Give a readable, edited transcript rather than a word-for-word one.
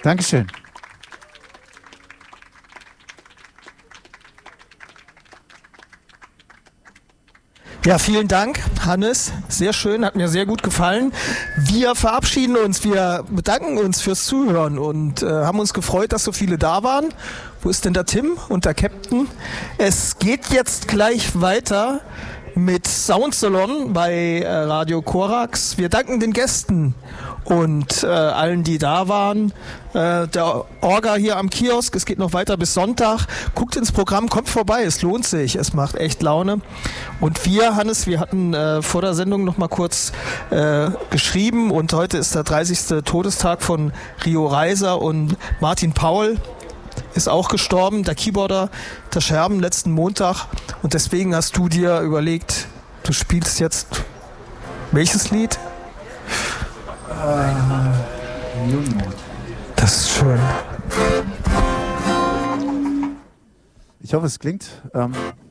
Dankeschön. Ja, vielen Dank, Hannes. Sehr schön, hat mir sehr gut gefallen. Wir verabschieden uns, wir bedanken uns fürs Zuhören und haben uns gefreut, dass so viele da waren. Wo ist denn der Tim und der Captain? Es geht jetzt gleich weiter mit Soundsalon bei Radio Korax. Wir danken den Gästen und allen, die da waren. Der Orga hier am Kiosk, es geht noch weiter bis Sonntag. Guckt ins Programm, kommt vorbei, es lohnt sich, es macht echt Laune. Und wir, Hannes, wir hatten vor der Sendung noch mal kurz geschrieben und heute ist der 30. Todestag von Rio Reiser und Martin Paul ist auch gestorben, der Keyboarder der Scherben letzten Montag. Und deswegen hast du dir überlegt, du spielst jetzt welches Lied? Das ist schön. Ich hoffe, es klingt.